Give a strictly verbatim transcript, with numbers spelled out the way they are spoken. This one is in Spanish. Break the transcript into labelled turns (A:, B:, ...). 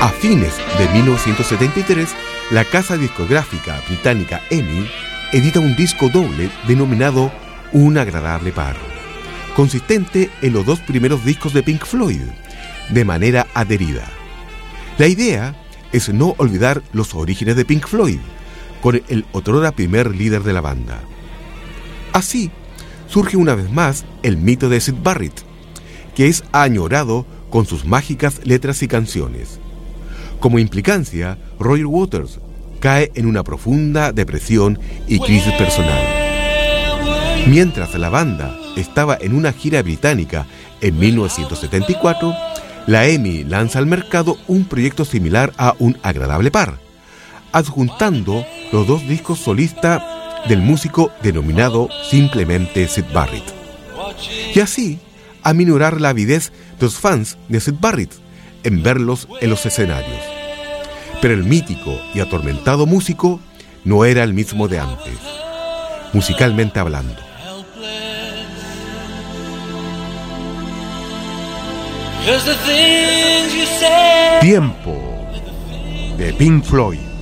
A: A fines de mil novecientos setenta y tres, la casa discográfica británica EMI edita un disco doble denominado Un agradable par, consistente en los dos primeros discos de Pink Floyd, de manera adherida. La idea es no olvidar los orígenes de Pink Floyd, con el otrora primer líder de la banda. Así, surge una vez más el mito de Syd Barrett, que es añorado con sus mágicas letras y canciones. Como implicancia, Roger Waters cae en una profunda depresión y crisis personal. Mientras la banda estaba en una gira británica en mil novecientos setenta y cuatro, la EMI lanza al mercado un proyecto similar a Un agradable par, adjuntando los dos discos solistas del músico denominado simplemente Syd Barrett, y así aminorar la avidez de los fans de Syd Barrett en verlos en los escenarios. Pero el mítico y atormentado músico no era el mismo de antes, musicalmente hablando.
B: Tiempo de Pink Floyd.